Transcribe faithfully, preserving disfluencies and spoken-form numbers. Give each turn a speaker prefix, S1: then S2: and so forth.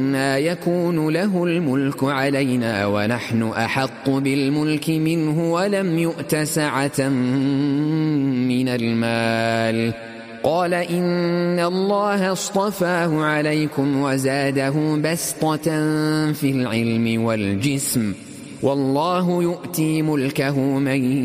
S1: أَنَّىٰ يَكُونُ لَهُ الْمُلْكُ عَلَيْنَا وَنَحْنُ أَحَقُّ بِالْمُلْكِ مِنْهُ وَلَمْ يُؤْتَ سَعَةً مِّنَ الْمَالِ ۚ قَالَ إِنَّ اللَّهَ اصْطَفَاهُ عَلَيْكُمْ وَزَادَهُ بَسْطَةً فِي الْعِلْمِ وَالْجِسْمِ ۖ وَاللَّهُ يُؤْتِي مُلْكَهُ مَن